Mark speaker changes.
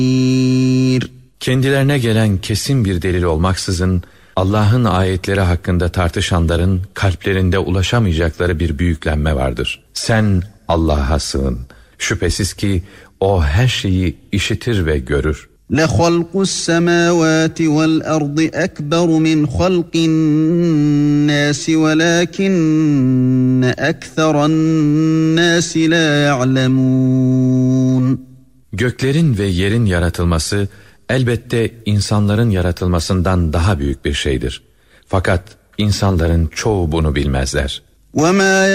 Speaker 1: Kendilerine gelen kesin bir delil olmaksızın Allah'ın ayetleri hakkında tartışanların kalplerinde ulaşamayacakları bir büyüklenme vardır. Sen Allah'a sığın. Şüphesiz ki O her şeyi işitir ve görür.
Speaker 2: لَخَلْقُ السَّمَاوَاتِ وَالْأَرْضِ أَكْبَرُ مِنْ خَلْقِ النَّاسِ وَلَكِنَّ أَكْثَرَ النَّاسِ لَا يَعْلَمُونَ.
Speaker 1: Göklerin ve yerin yaratılması elbette insanların yaratılmasından daha büyük bir şeydir. Fakat insanların çoğu bunu bilmezler.
Speaker 2: وَمَا